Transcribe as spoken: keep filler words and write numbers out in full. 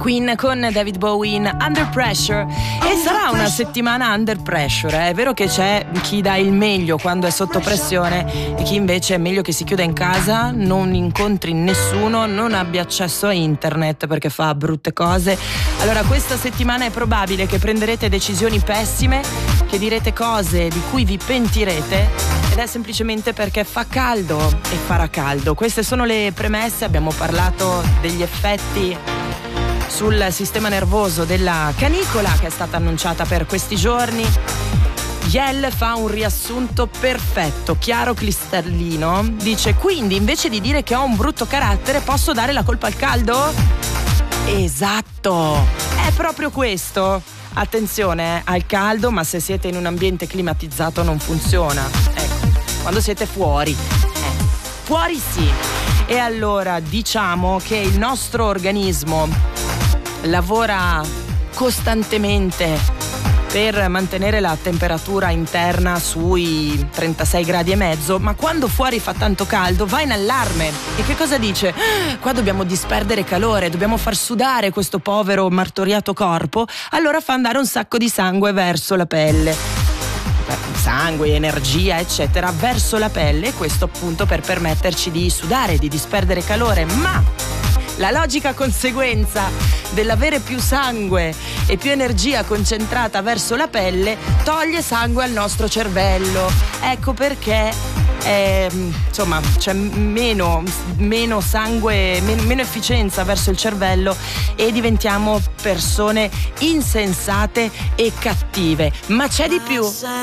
Queen con David Bowie in Under Pressure. E sarà una settimana under pressure, eh? È vero che c'è chi dà il meglio quando è sotto pressione e chi invece è meglio che si chiuda in casa, non incontri nessuno, non abbia accesso a internet perché fa brutte cose. Allora questa settimana è probabile che prenderete decisioni pessime, che direte cose di cui vi pentirete, ed è semplicemente perché fa caldo e farà caldo. Queste sono le premesse. Abbiamo parlato degli effetti sul sistema nervoso della canicola che è stata annunciata per questi giorni. Yel fa un riassunto perfetto, chiaro, cristallino. Dice: quindi invece di dire che ho un brutto carattere posso dare la colpa al caldo? Esatto, è proprio questo. Attenzione eh, al caldo, ma se siete in un ambiente climatizzato non funziona. Ecco, quando siete fuori, eh, fuori sì. E allora diciamo che il nostro organismo lavora costantemente per mantenere la temperatura interna sui trentasei gradi e mezzo, ma quando fuori fa tanto caldo va in allarme. E che cosa dice? Ah, qua dobbiamo disperdere calore, dobbiamo far sudare questo povero martoriato corpo, allora fa andare un sacco di sangue verso la pelle. Sangue, energia, eccetera, verso la pelle, questo appunto per permetterci di sudare, di disperdere calore. Ma la logica conseguenza dell'avere più sangue e più energia concentrata verso la pelle toglie sangue al nostro cervello. Ecco perché eh, insomma c'è meno, meno sangue, meno, meno efficienza verso il cervello e diventiamo persone insensate e cattive. Ma c'è di più.